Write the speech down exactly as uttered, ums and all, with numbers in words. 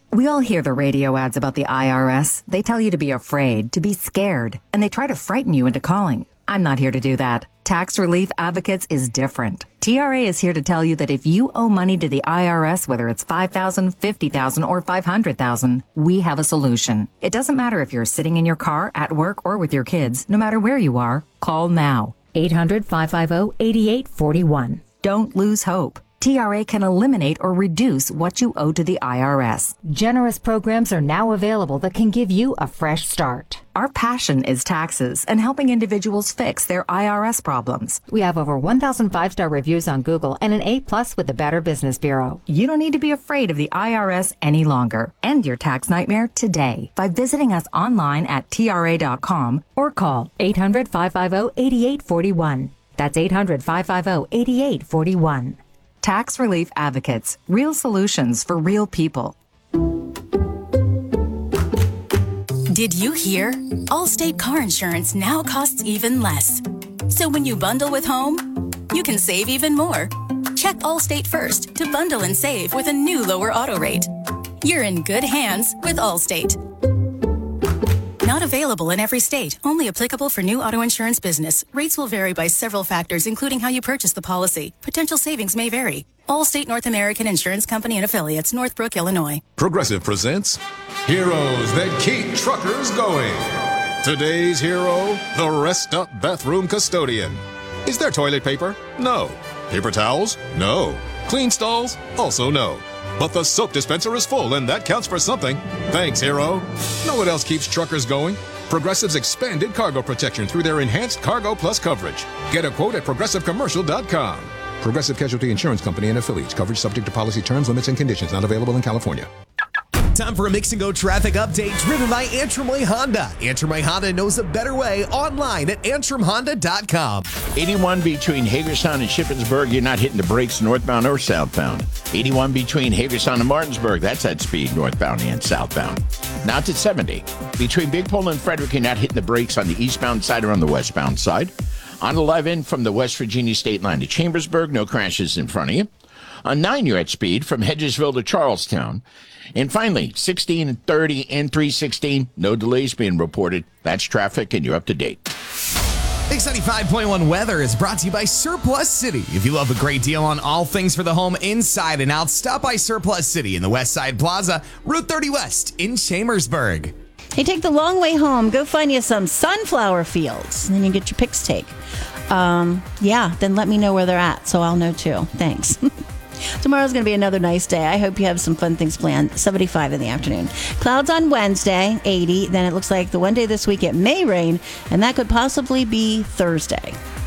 We all hear the radio ads about the I R S. They tell you to be afraid, to be scared, and they try to frighten you into calling. I'm not here to do that. Tax Relief Advocates is different. T R A is here to tell you that if you owe money to the I R S, whether it's five thousand dollars, fifty thousand dollars, or five hundred thousand dollars, we have a solution. It doesn't matter if you're sitting in your car, at work, or with your kids. No matter where you are, call now. eight hundred, five five zero, eight eight four one. Don't lose hope. T R A can eliminate or reduce what you owe to the I R S. Generous programs are now available that can give you a fresh start. Our passion is taxes and helping individuals fix their I R S problems. We have over one thousand five-star reviews on Google and an A-plus with the Better Business Bureau. You don't need to be afraid of the I R S any longer. End your tax nightmare today by visiting us online at T R A dot com or call eight hundred, five five zero, eight eight four one. That's eight hundred, five five zero, eight eight four one. Tax Relief Advocates. Real solutions for real people. Did you hear? Allstate car insurance now costs even less. So when you bundle with home, you can save even more. Check Allstate first to bundle and save with a new lower auto rate. You're in good hands with Allstate. Not available in every state. Only applicable for new auto insurance business. Rates will vary by several factors, including how you purchase the policy. Potential savings may vary. Allstate North American Insurance Company and Affiliates, Northbrook, Illinois. Progressive presents Heroes That Keep Truckers Going. Today's hero, the Rest Up Bathroom Custodian. Is there toilet paper? No. Paper towels? No. Clean stalls? Also no. But the soap dispenser is full, and that counts for something. Thanks, hero. Know what else keeps truckers going? Progressive's expanded cargo protection through their enhanced Cargo Plus coverage. Get a quote at progressive commercial dot com. Progressive Casualty Insurance Company and Affiliates. Coverage subject to policy terms, limits, and conditions. Not available in California. Time for a Mix and Go traffic update driven by Antrim Way Honda. Antrim Way Honda knows a better way online at antrim honda dot com. eighty-one between Hagerstown and Shippensburg, you're not hitting the brakes northbound or southbound. eighty-one between Hagerstown and Martinsburg, that's at speed northbound and southbound. Now to seventy. Between Big Pole and Frederick, you're not hitting the brakes on the eastbound side or on the westbound side. On eleven from the West Virginia state line to Chambersburg, no crashes in front of you. On nine, you're at speed from Hedgesville to Charlestown. And finally, sixteen and thirty and three sixteen, no delays being reported. That's traffic, and you're up to date. Mix ninety-five point one weather is brought to you by Surplus City. If you love a great deal on all things for the home inside and out, stop by Surplus City in the West Side Plaza, Route thirty West in Chambersburg. Hey, take the long way home. Go find you some sunflower fields, and then you get your pics take. Um, yeah, then let me know where they're at, so I'll know too. Thanks. Tomorrow's going to be another nice day. I hope you have some fun things planned. seventy-five in the afternoon. Clouds on Wednesday, eighty. Then it looks like the one day this week it may rain, and that could possibly be Thursday.